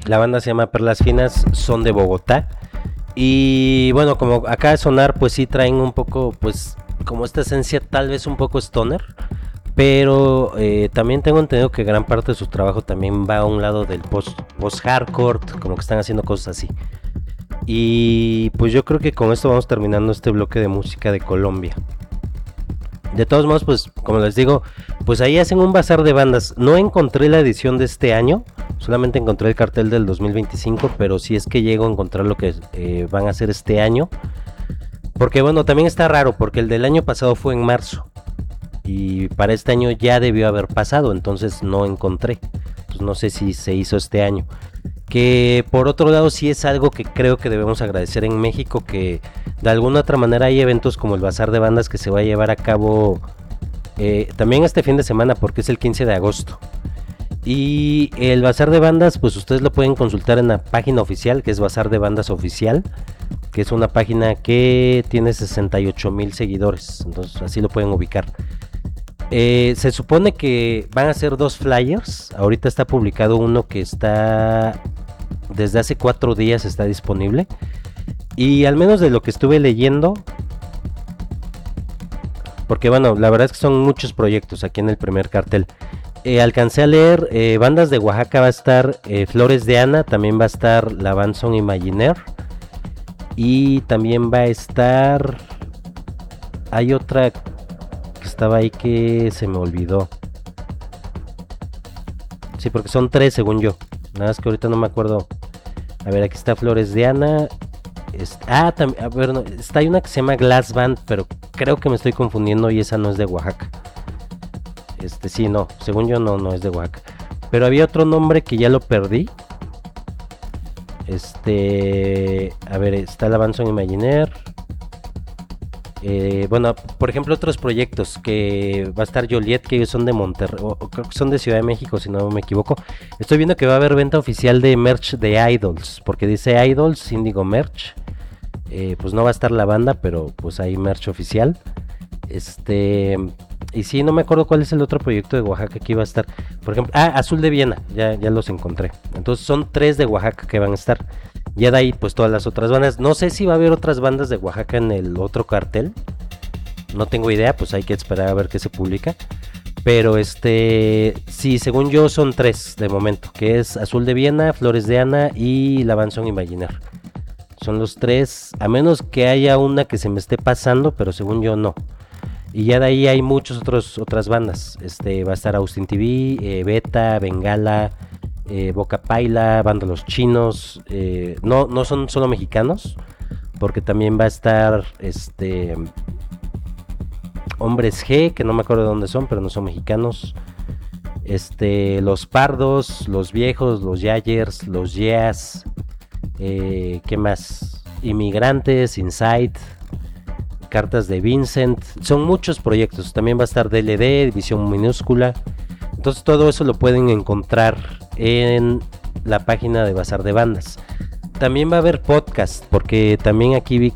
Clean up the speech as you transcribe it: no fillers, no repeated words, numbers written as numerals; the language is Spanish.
La banda se llama Perlas Finas, son de Bogotá. Y bueno, como acaba de sonar, pues sí traen un poco, pues como esta esencia tal vez un poco stoner. Pero también tengo entendido que gran parte de su trabajo también va a un lado del post-hardcore, como que están haciendo cosas así. Y pues yo creo que con esto vamos terminando este bloque de música de Colombia. De todos modos, pues como les digo, pues ahí hacen un bazar de bandas. No encontré la edición de este año, solamente encontré el cartel del 2025, pero si es que llego a encontrar lo que van a hacer este año. Porque bueno, también está raro, porque el del año pasado fue en marzo. Y para este año ya debió haber pasado, entonces no encontré. Pues no sé si se hizo este año. Que por otro lado sí es algo que creo que debemos agradecer en México, que de alguna otra manera hay eventos como el Bazar de Bandas que se va a llevar a cabo también este fin de semana, porque es el 15 de agosto. Y el Bazar de Bandas, pues ustedes lo pueden consultar en la página oficial, que es Bazar de Bandas Oficial, que es una página que tiene 68,000 seguidores, entonces así lo pueden ubicar. Se supone que van a ser 2 flyers. Ahorita está publicado uno que está desde hace 4 días está disponible. Y al menos de lo que estuve leyendo, porque bueno, la verdad es que son muchos proyectos aquí en el primer cartel. Alcancé a leer bandas de Oaxaca, va a estar Flores de Ana, también va a estar La Banson Imaginaire. Y también va a estar... Hay otra que estaba ahí que se me olvidó. Sí, porque son 3 según yo. Nada más que ahorita no me acuerdo. A ver, aquí está Flores de Ana. También, a ver, no, está hay una que se llama Glass Band, pero creo que me estoy confundiendo y esa no es de Oaxaca. Sí, no, según yo no es de Oaxaca. Pero había otro nombre que ya lo perdí. A ver, está la Banson Imaginaire. Bueno, por ejemplo, otros proyectos que va a estar Joliet, que ellos son de Monterrey, o creo que son de Ciudad de México, si no me equivoco. Estoy viendo que va a haber venta oficial de merch de Idols, porque dice Idols, Indigo Merch. Pues no va a estar la banda, pero pues hay merch oficial. Y sí, no me acuerdo cuál es el otro proyecto de Oaxaca que iba a estar. Por ejemplo, Azul de Viena, ya los encontré. Entonces son 3 de Oaxaca que van a estar. Ya de ahí, pues todas las otras bandas. No sé si va a haber otras bandas de Oaxaca en el otro cartel. No tengo idea, pues hay que esperar a ver qué se publica. Pero sí, según yo son 3 de momento. Que es Azul de Viena, Flores de Ana y La Banson Imaginaire. Son los 3, a menos que haya una que se me esté pasando, pero según yo no. Y ya de ahí hay muchas otras bandas. Va a estar Austin TV, Beta, Bengala, Boca Paila, Banda Los Chinos. No son solo mexicanos, porque también va a estar Hombres G, que no me acuerdo de dónde son, pero no son mexicanos. Los Pardos, Los Viejos, Los Yayers, Los Yeas. ¿Qué más? Inmigrantes, Inside, Cartas de Vincent. Son muchos proyectos. También va a estar DLD, División Minúscula. Entonces todo eso lo pueden encontrar en la página de Bazar de Bandas. También va a haber podcast, porque también aquí vi